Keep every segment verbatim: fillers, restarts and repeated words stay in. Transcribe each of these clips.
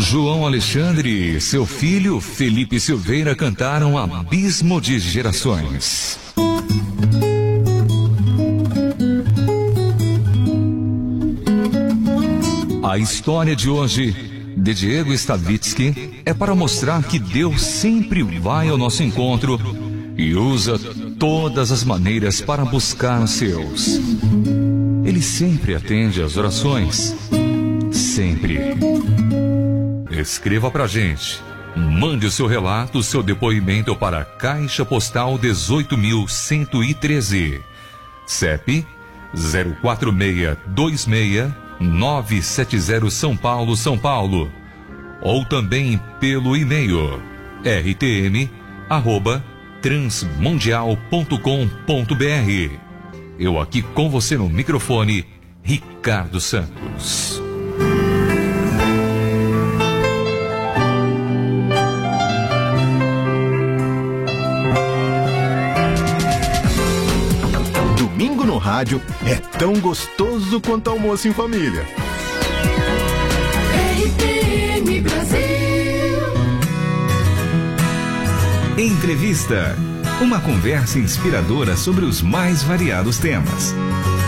João Alexandre e seu filho Felipe Silveira cantaram Abismo de Gerações. A história de hoje, de Diego Stavitsky, é para mostrar que Deus sempre vai ao nosso encontro e usa todas as maneiras para buscar os seus. Ele sempre atende às orações. Sempre. Escreva pra gente. Mande o seu relato, o seu depoimento para a Caixa Postal dezoito mil cento e treze. C E P zero quatro seis dois seis nove sete zero São Paulo, São Paulo. Ou também pelo e-mail r t m arroba transmundial ponto com ponto b r. Eu aqui com você no microfone, Ricardo Santos. Domingo no rádio é tão gostoso quanto almoço em família. R T M Brasil. Entrevista. Uma conversa inspiradora sobre os mais variados temas.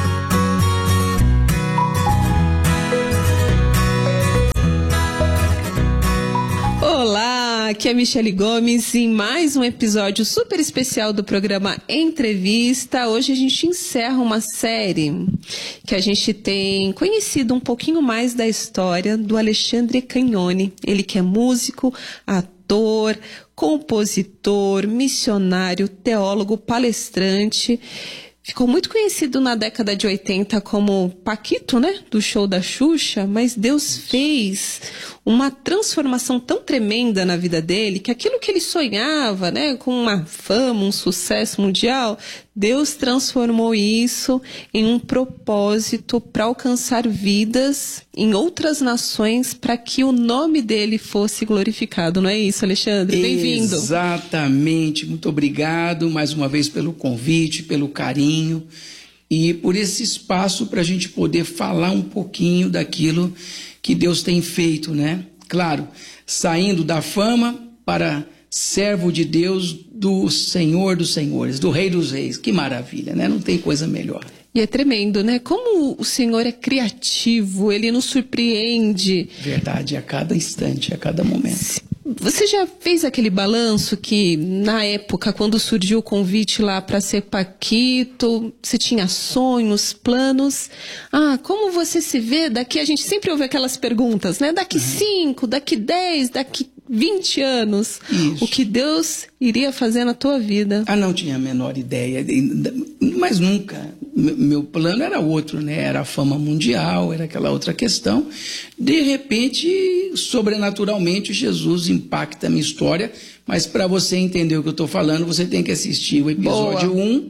Olá, aqui é Michele Gomes em mais um episódio super especial do programa Entrevista. Hoje a gente encerra uma série que a gente tem conhecido um pouquinho mais da história do Alexandre Cagnoni. Ele que é músico, ator, compositor, missionário, teólogo, palestrante. Ficou muito conhecido na década de oitenta como Paquito, né? Do show da Xuxa, mas Deus fez uma transformação tão tremenda na vida dele, que aquilo que ele sonhava, né? Com uma fama, um sucesso mundial, Deus transformou isso em um propósito para alcançar vidas em outras nações, para que o nome dele fosse glorificado. Não é isso, Alexandre? Bem-vindo. Exatamente. Muito obrigado mais uma vez pelo convite, pelo carinho e por esse espaço para a gente poder falar um pouquinho daquilo que Deus tem feito, né? Claro, saindo da fama para servo de Deus, do Senhor dos Senhores, do Rei dos Reis. Que maravilha, né? Não tem coisa melhor. E é tremendo, né? Como o Senhor é criativo, Ele nos surpreende. Verdade, a cada instante, a cada momento. Você já fez aquele balanço que, na época, quando surgiu o convite lá para ser Paquito, você tinha sonhos, planos? Ah, como você se vê daqui? A gente sempre ouve aquelas perguntas, né? Daqui cinco, uhum. daqui dez, daqui vinte anos. Isso. O que Deus iria fazer na tua vida? Ah, não tinha a menor ideia, mas nunca. Meu plano era outro, né? Era a fama mundial, era aquela outra questão. De repente, sobrenaturalmente, Jesus impacta a minha história, mas para você entender o que eu estou falando, você tem que assistir o episódio um,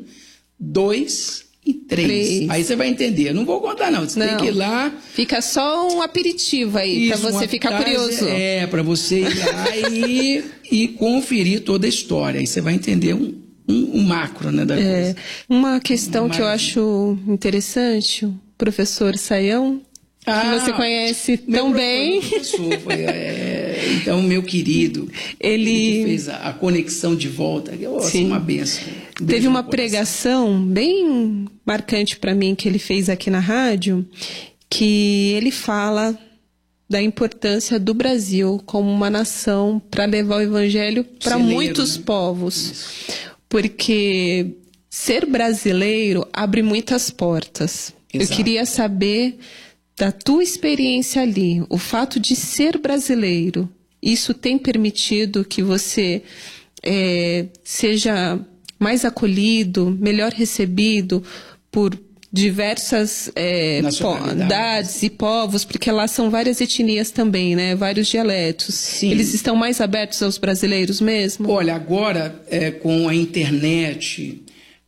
dois e três. Aí você vai entender. Eu não vou contar, não. Você não. tem que ir lá. Fica só um aperitivo aí, para você ficar curioso. É, para você ir lá e, e conferir toda a história. Aí você vai entender um, um, um macro, né, da é, coisa. Uma questão uma que eu acho interessante, o professor Saião, ah, que você conhece tão bem. Professor, foi, é, então, meu querido, ele, ele fez a, a conexão de volta, oh, assim, uma benção. Teve uma pregação bem marcante para mim que ele fez aqui na rádio, que ele fala da importância do Brasil como uma nação para levar o evangelho para muitos, né, povos. Isso. Porque ser brasileiro abre muitas portas. Exato. Eu queria saber da tua experiência ali, o fato de ser brasileiro, isso tem permitido que você é, seja mais acolhido, melhor recebido por diversas é, nacionalidades e povos, porque lá são várias etnias também, né? Vários dialetos. Sim. Eles estão mais abertos aos brasileiros mesmo? Olha, agora é, com a internet,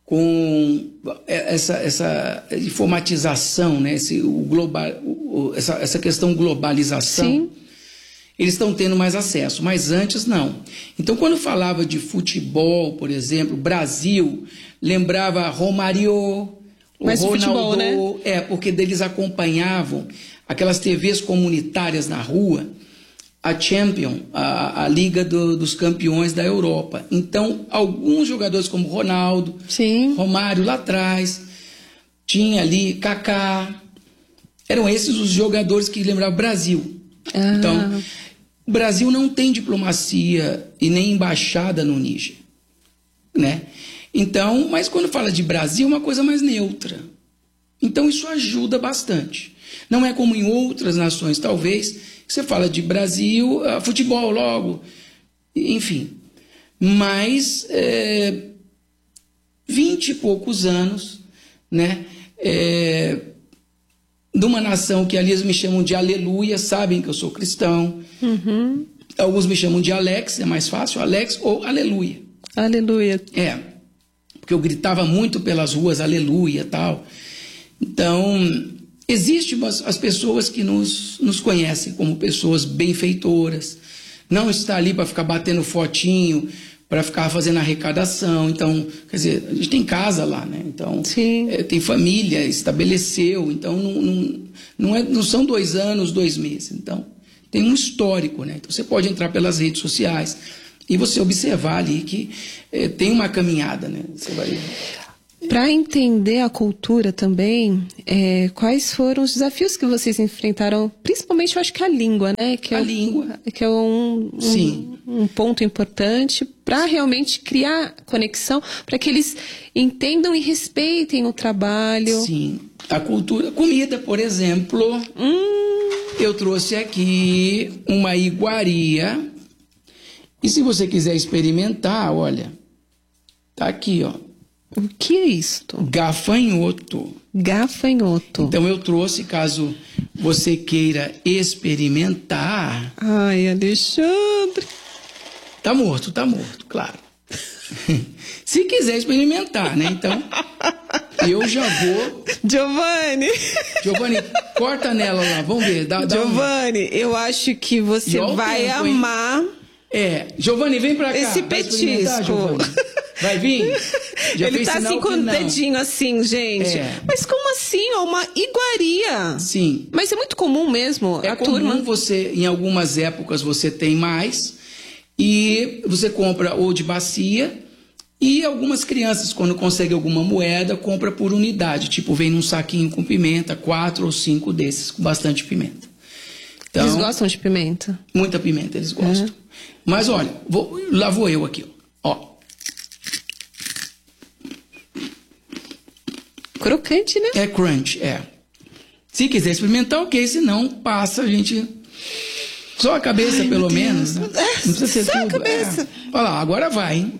com essa, essa informatização, né? Esse, o global, o, essa, essa questão globalização, sim, eles estão tendo mais acesso, mas antes não. Então, quando falava de futebol, por exemplo, Brasil, lembrava Romário, mas o Ronaldo, futebol, né? É, porque eles acompanhavam aquelas T Vs comunitárias na rua, a Champion, a, a Liga do, dos Campeões da Europa. Então, alguns jogadores como Ronaldo, Sim. Romário lá atrás, tinha ali Kaká, eram esses os jogadores que lembravam Brasil. Ah. Então, o Brasil não tem diplomacia e nem embaixada no Níger, né? Então, mas quando fala de Brasil, é uma coisa mais neutra. Então, isso ajuda bastante. Não é como em outras nações, talvez, que você fala de Brasil, uh, futebol logo, enfim. Mas, é, vinte e poucos anos, né? É, de uma nação que aliás me chamam de Aleluia, sabem que eu sou cristão. Uhum. Alguns me chamam de Alex, é mais fácil, Alex ou Aleluia. Aleluia. É, porque eu gritava muito pelas ruas, Aleluia e tal. Então, existem as, as pessoas que nos, nos conhecem como pessoas benfeitoras, não está ali para ficar batendo fotinho, para ficar fazendo arrecadação. Então, quer dizer, a gente tem casa lá, né? Então, é, tem família, estabeleceu. Então, não, não, não, é, não são dois anos, dois meses. Então, tem um histórico, né? Então, você pode entrar pelas redes sociais e você observar ali que é, tem uma caminhada, né? Você vai... Para entender a cultura também, é, quais foram os desafios que vocês enfrentaram? Principalmente, eu acho que a língua, né? Que é, a língua. Que é um, Sim. um, um ponto importante para realmente criar conexão, para que eles entendam e respeitem o trabalho. Sim. A cultura. Comida, por exemplo. Hum. Eu trouxe aqui uma iguaria. E se você quiser experimentar, olha, tá aqui, ó. O que é isto? Gafanhoto. Gafanhoto. Então eu trouxe, caso você queira experimentar. Ai, Alexandre. Tá morto, tá morto, claro. Se quiser experimentar, né? Então, eu já vou... Giovanni. Giovanni, corta nela lá, vamos ver. Dá, dá Giovanni, um... eu acho que você vai tempo, amar... Hein? É, Giovanni, vem pra cá. Esse petisco. Vai vir? Já Ele tá assim com o dedinho assim, gente. É. Mas como assim? É uma iguaria. Sim. Mas é muito comum mesmo. É a comum turma. Você, em algumas épocas você tem mais. E você compra ou de bacia. E algumas crianças, quando conseguem alguma moeda, compra por unidade. Tipo, vem num saquinho com pimenta, quatro ou cinco desses com bastante pimenta. Então, eles gostam de pimenta? Muita pimenta, eles gostam. É. Mas olha, vou, lá vou eu aqui, ó. Crocante, né? É crunch, é. Se quiser experimentar, ok. Se não, passa, a gente... Só a cabeça, Ai, pelo menos, né? É, não precisa ser só tudo. a cabeça. É. Olha lá, agora vai, hein?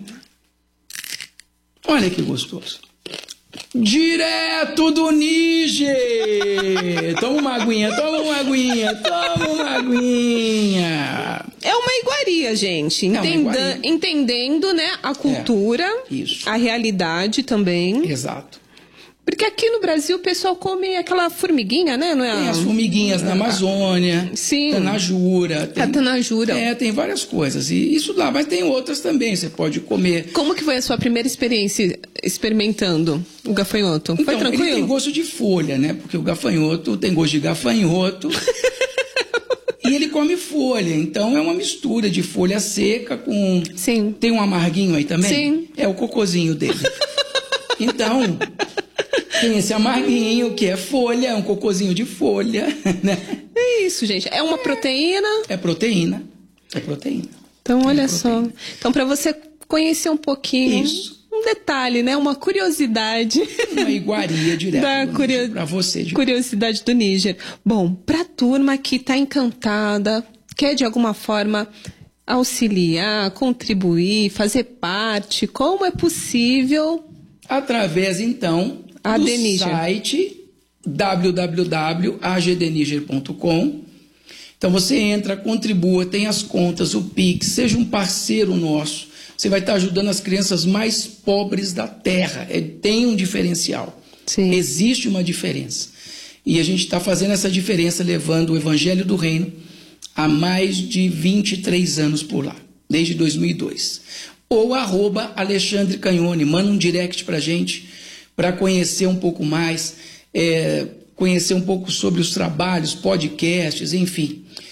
Olha que gostoso. Direto do Níger! Toma uma aguinha, toma uma aguinha, toma uma aguinha. É uma iguaria, gente. Entenda, é uma iguaria. Entendendo, né, a cultura, é, isso. A realidade também. Exato. Porque aqui no Brasil o pessoal come aquela formiguinha, né? Não é? Tem as formiguinhas na Amazônia, Sim. tanajura. Tem, a tanajura. É, tem várias coisas. E isso lá, mas tem outras também, você pode comer. Como que foi a sua primeira experiência experimentando o gafanhoto? Então, foi tranquilo? Ele tem gosto de folha, né? Porque o gafanhoto tem gosto de gafanhoto. E ele come folha, então é uma mistura de folha seca com... Sim. Tem um amarguinho aí também? Sim. É o cocôzinho dele. Então... Tem esse amarguinho, que é folha, é um cocôzinho de folha, né? É isso, gente. É uma proteína? É proteína. É proteína. Então, olha é só. Então, para você conhecer um pouquinho... Isso. Um detalhe, né? Uma curiosidade. Uma iguaria direto da curio... para você. De... Curiosidade do Níger. Bom, para a turma que está encantada, quer de alguma forma auxiliar, contribuir, fazer parte, como é possível? Através, então... A do Níger. site w w w ponto a g d niger ponto com. Então você entra, contribua, tem as contas, o Pix, seja um parceiro nosso. Você vai estar ajudando as crianças mais pobres da terra. É, tem um diferencial. Sim. Existe uma diferença. E a gente está fazendo essa diferença, levando o Evangelho do Reino há mais de vinte e três anos por lá, desde dois mil e dois. Ou arroba Alexandre Canhone, manda um direct para a gente, para conhecer um pouco mais, é, conhecer um pouco sobre os trabalhos, podcasts, enfim.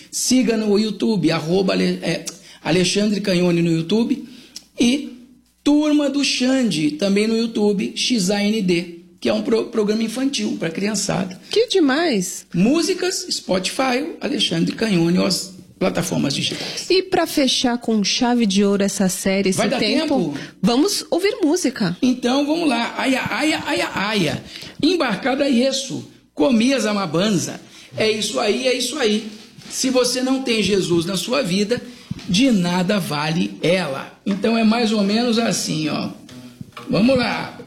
Siga no YouTube, arroba Ale, é, Alexandre Canhone no YouTube. E Turma do Xande, também no YouTube, X A N D, que é um pro, programa infantil para criançada. Que demais! Músicas, Spotify, Alexandre Canhone, as plataformas digitais. E para fechar com chave de ouro essa série, esse Vai dar tempo, tempo? vamos ouvir música. Então vamos lá, aia, aia, aia, aia. Embarcada isso, comias a mabanza. É isso aí, é isso aí. Se você não tem Jesus na sua vida, de nada vale ela. Então é mais ou menos assim, ó. Vamos lá.